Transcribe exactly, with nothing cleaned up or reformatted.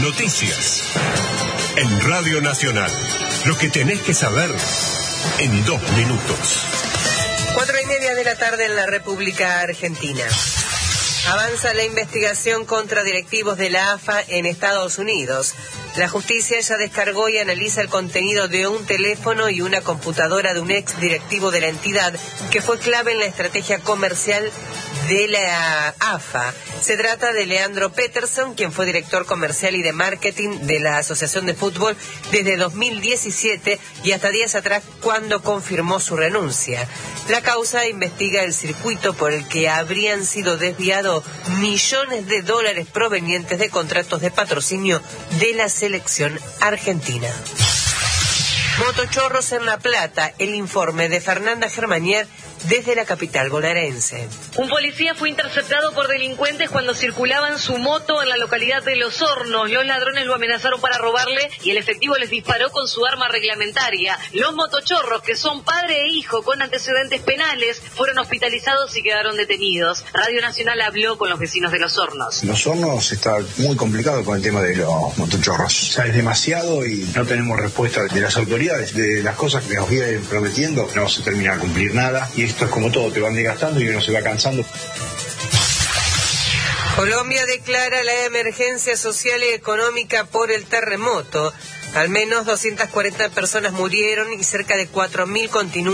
Noticias. En Radio Nacional. Lo que tenés que saber en dos minutos. Cuatro y media de la tarde en la República Argentina. Avanza la investigación contra directivos de la A F A en Estados Unidos. La justicia ya descargó y analiza el contenido de un teléfono y una computadora de un ex directivo de la entidad que fue clave en la estrategia comercial de la A F A. Se trata de Leandro Peterson, quien fue director comercial y de marketing de la Asociación de Fútbol desde dos mil diecisiete y hasta días atrás cuando confirmó su renuncia. La causa investiga el circuito por el que habrían sido desviados millones de dólares provenientes de contratos de patrocinio de la selección argentina. Motochorros en La Plata, el informe de Fernanda Germanier desde la capital bonaerense. Un policía fue interceptado por delincuentes cuando circulaba en su moto en la localidad de Los Hornos. Los ladrones lo amenazaron para robarle y el efectivo les disparó con su arma reglamentaria. Los motochorros, que son padre e hijo con antecedentes penales, fueron hospitalizados y quedaron detenidos. Radio Nacional habló con los vecinos de Los Hornos. Los Hornos está muy complicado con el tema de los motochorros. O sea, es demasiado y no tenemos respuesta de las autoridades, de las cosas que nos vienen prometiendo. No se termina de cumplir nada y esto es como todo, te van desgastando y uno se va cansando. Colombia declara la emergencia social y económica por el terremoto. Al menos doscientas cuarenta personas murieron y cerca de cuatro mil continúan